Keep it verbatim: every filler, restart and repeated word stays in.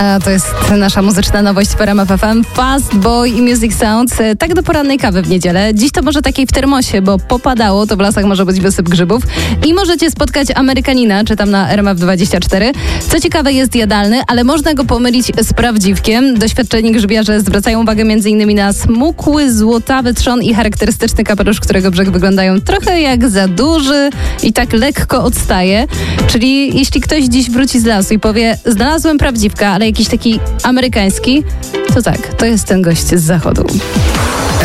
A to jest nasza muzyczna nowość w R M F F M. Fast Boy i Music Sounds. Tak do porannej kawy w niedzielę. Dziś to może takiej w termosie, bo popadało, to w lasach może być wysyp grzybów. I możecie spotkać Amerykanina, czytam na R M F dwadzieścia cztery. Co ciekawe, jest jadalny, ale można go pomylić z prawdziwkiem. Doświadczeni grzybiarze zwracają uwagę m.in. na smukły, złotawy trzon i charakterystyczny kapelusz, którego brzeg wyglądają trochę jak za duży i tak lekko odstaje. Czyli jeśli ktoś dziś wróci z lasu i powie, znalazłem prawdziwka, ale jakiś taki amerykański, to tak, to jest ten gość z zachodu.